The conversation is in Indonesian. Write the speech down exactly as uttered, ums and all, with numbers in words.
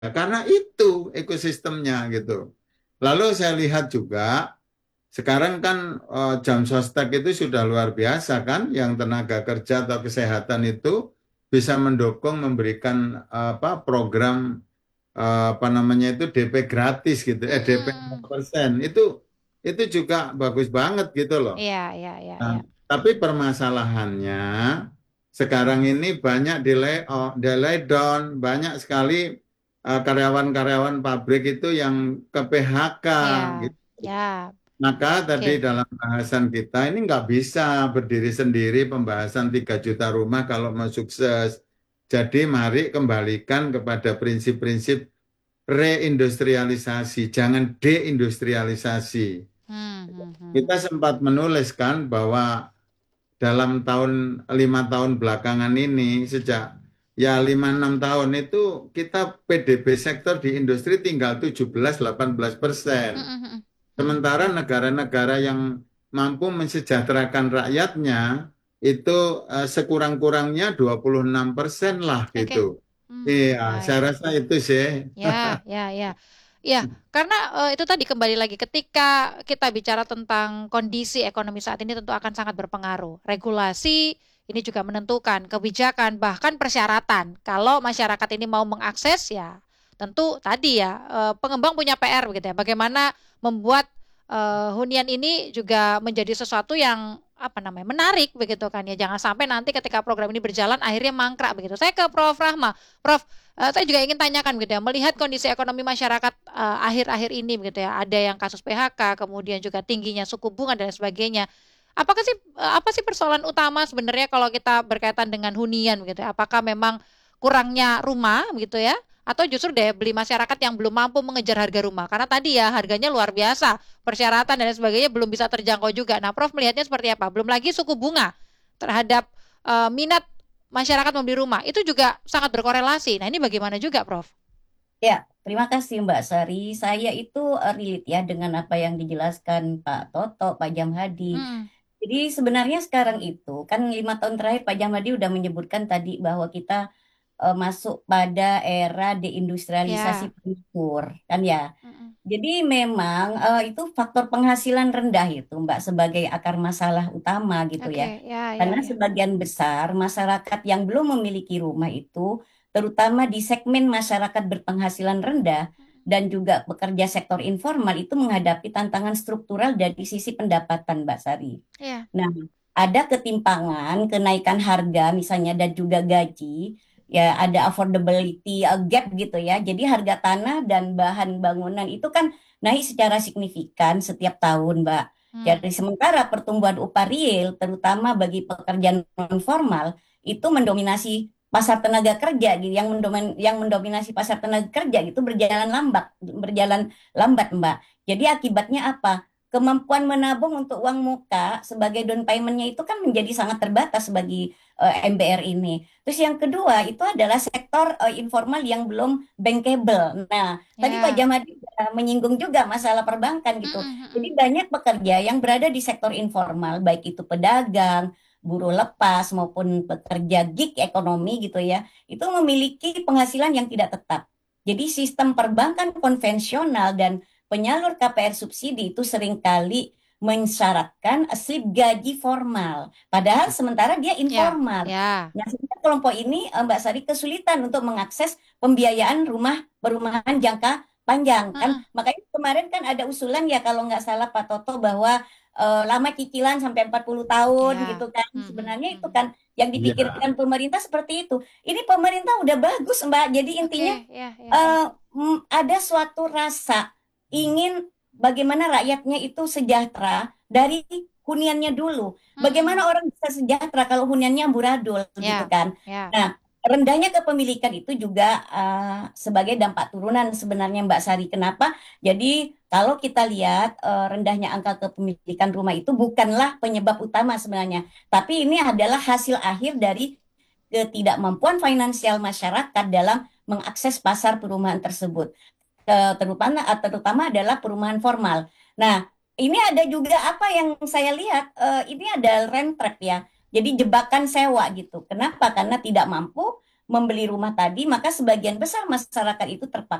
Nah, karena itu ekosistemnya gitu. Lalu saya lihat juga sekarang kan eh, jam sostek itu sudah luar biasa kan, yang tenaga kerja atau kesehatan itu bisa mendukung memberikan eh, apa program eh, apa namanya itu D P gratis gitu, eh D P Mm-mm. persen itu itu juga bagus banget gitu loh. Iya, iya, iya, Nah, iya. tapi permasalahannya sekarang ini banyak delay, oh, delay down, banyak sekali eh, karyawan-karyawan pabrik itu yang ke P H K Iya, gitu. ya, Maka tadi oke. dalam bahasan kita ini nggak bisa berdiri sendiri pembahasan tiga juta rumah kalau mau sukses. Jadi mari kembalikan kepada prinsip-prinsip reindustrialisasi, jangan deindustrialisasi. Hmm, hmm, hmm, Kita hmm. sempat menuliskan bahwa dalam tahun lima tahun belakangan ini sejak ya lima enam tahun itu kita P D B sektor di industri tinggal tujuh belas delapan belas persen. Hmm, hmm, hmm, hmm. Sementara negara-negara yang mampu mensejahterakan rakyatnya itu eh, sekurang-kurangnya dua puluh enam persen lah gitu. Oke. Hmm, Iya, saya baik. rasa itu sih. Ya, ya, ya. Ya, karena eh, itu tadi kembali lagi ketika kita bicara tentang kondisi ekonomi saat ini tentu akan sangat berpengaruh. Regulasi ini juga menentukan kebijakan bahkan persyaratan. Kalau masyarakat ini mau mengakses ya tentu tadi ya eh, pengembang punya P R begitu ya. Bagaimana membuat eh, hunian ini juga menjadi sesuatu yang apa namanya menarik begitu kan ya. Jangan sampai nanti ketika program ini berjalan akhirnya mangkrak begitu. Saya ke Prof Rahma. Prof, Eh, saya juga ingin tanyakan gitu ya, melihat kondisi ekonomi masyarakat eh, akhir-akhir ini begitu ya, ada yang kasus P H K, kemudian juga tingginya suku bunga dan sebagainya. Apakah sih eh, apa sih persoalan utama sebenarnya kalau kita berkaitan dengan hunian begitu ya? Apakah memang kurangnya rumah begitu ya? Atau justru daya beli masyarakat yang belum mampu mengejar harga rumah? Karena tadi ya harganya luar biasa, persyaratan dan sebagainya belum bisa terjangkau juga. Nah, Prof melihatnya seperti apa? Belum lagi suku bunga terhadap eh, minat masyarakat membeli rumah itu juga sangat berkorelasi. Nah, ini bagaimana juga, Prof? Ya, terima kasih Mbak Sari. Saya itu eh, relate ya dengan apa yang dijelaskan Pak Toto, Pak Jamhadi. Hmm, Jadi sebenarnya sekarang itu kan lima tahun terakhir Pak Jamhadi udah menyebutkan tadi bahwa kita eh, masuk pada era deindustrialisasi ya. pengukur, kan ya. Mm-mm. Jadi memang eh, itu faktor penghasilan rendah itu Mbak sebagai akar masalah utama gitu ya. Oke, ya, ya, Karena ya. sebagian besar masyarakat yang belum memiliki rumah itu, terutama di segmen masyarakat berpenghasilan rendah dan juga pekerja sektor informal itu menghadapi tantangan struktural dari sisi pendapatan Mbak Sari. Ya, Nah, ada ketimpangan, kenaikan harga misalnya dan juga gaji, ya ada affordability uh, gap gitu ya. Jadi harga tanah dan bahan bangunan itu kan naik secara signifikan setiap tahun, Mbak. hmm, Jadi sementara pertumbuhan upah real, terutama bagi pekerjaan non formal, itu mendominasi pasar tenaga kerja gitu, yang mendomin, yang mendominasi pasar tenaga kerja itu berjalan lambat, berjalan lambat, Mbak. Jadi akibatnya apa? Kemampuan menabung untuk uang muka sebagai down payment-nya itu kan menjadi sangat terbatas bagi eh, M B R ini. Terus yang kedua itu adalah sektor eh, informal yang belum bankable. Nah, tadi Pak ya. Jamadi sudah menyinggung juga masalah perbankan gitu. Mm-mm, Jadi mm-mm. banyak pekerja yang berada di sektor informal, baik itu pedagang, buruh lepas maupun pekerja gig ekonomi gitu ya, itu memiliki penghasilan yang tidak tetap. Jadi sistem perbankan konvensional dan penyalur K P R subsidi itu seringkali mensyaratkan slip gaji formal, padahal sementara dia Ya, informal. ya. Nah, sehingga kelompok ini eh, Mbak Sari kesulitan untuk mengakses pembiayaan rumah perumahan jangka panjang kan. Mm-mm. Makanya kemarin kan ada usulan ya kalau nggak salah Pak Toto bahwa eh, lama cicilan sampai empat puluh tahun Ya. gitu kan. Mhm, Sebenarnya itu mhm. kan yang Iya, dipikirkan pemerintah seperti itu. Ini pemerintah udah bagus Mbak. Jadi intinya Oke, ya, ya, ya. eh, mm, ada suatu rasa ingin bagaimana rakyatnya itu sejahtera dari huniannya dulu. Mm-mm. Bagaimana orang bisa sejahtera kalau huniannya amburadul gitu Ya, kan. ya. Nah, rendahnya kepemilikan itu juga eh, sebagai dampak turunan sebenarnya Mbak Sari. Kenapa? Jadi kalau kita lihat eh, rendahnya angka kepemilikan rumah itu bukanlah penyebab utama sebenarnya, tapi ini adalah hasil akhir dari ketidakmampuan finansial masyarakat dalam mengakses pasar perumahan tersebut, eh, terutama terutama adalah perumahan formal. Nah, ini ada juga apa yang saya lihat, eh, ini ada rent trap ya. Jadi jebakan sewa gitu. Kenapa? Karena tidak mampu membeli rumah tadi, maka sebagian besar masyarakat itu terpaksa